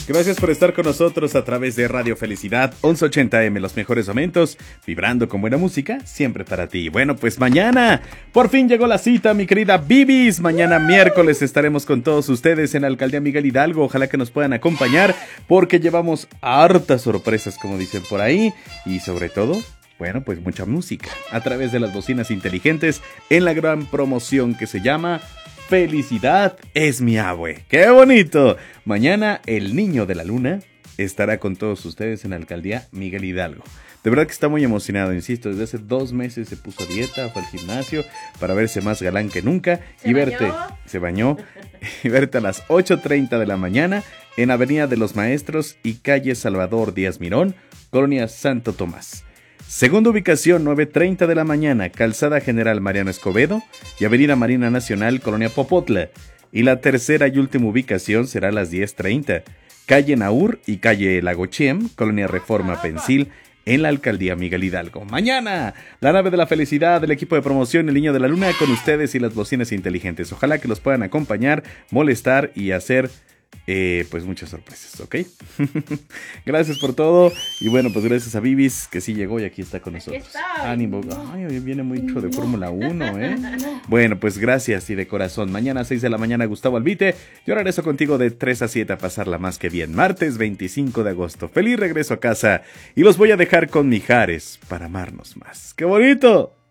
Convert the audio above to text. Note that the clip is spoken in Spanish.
Gracias por estar con nosotros a través de Radio Felicidad 1180M, los mejores momentos, vibrando con buena música, siempre para ti. Bueno, pues mañana, por fin llegó la cita, mi querida Bibis. Mañana miércoles estaremos con todos ustedes en la Alcaldía Miguel Hidalgo. Ojalá que nos puedan acompañar, porque llevamos hartas sorpresas, como dicen por ahí, y sobre todo, bueno, pues mucha música a través de las bocinas inteligentes en la gran promoción que se llama Felicidad es mi abue. ¡Qué bonito! Mañana el niño de la luna estará con todos ustedes en la Alcaldía Miguel Hidalgo. De verdad que está muy emocionado, insisto, desde hace 2 meses se puso a dieta, fue al gimnasio para verse más galán que nunca se bañó y verte a las 8:30 de la mañana en Avenida de los Maestros y calle Salvador Díaz Mirón, Colonia Santo Tomás. Segunda ubicación, 9:30 de la mañana, Calzada General Mariano Escobedo y Avenida Marina Nacional, Colonia Popotla. Y la tercera y última ubicación será a las 10:30, calle Naur y calle Lagochiem, Colonia Reforma Pensil, en la Alcaldía Miguel Hidalgo. Mañana, la nave de la felicidad del equipo de promoción El Niño de la Luna con ustedes y las bocinas inteligentes. Ojalá que los puedan acompañar, molestar y hacer pues muchas sorpresas, ¿ok? Gracias por todo. Y bueno, pues gracias a Bibis, que sí llegó y aquí está con nosotros. Ánimo. Ay, hoy viene mucho de Fórmula 1, ¿eh? Bueno, pues gracias y de corazón. Mañana a 6 de la mañana, Gustavo Albite. Yo regreso contigo de 3 a 7 a pasarla más que bien. Martes 25 de agosto. Feliz regreso a casa. Y los voy a dejar con Mijares para amarnos más. ¡Qué bonito!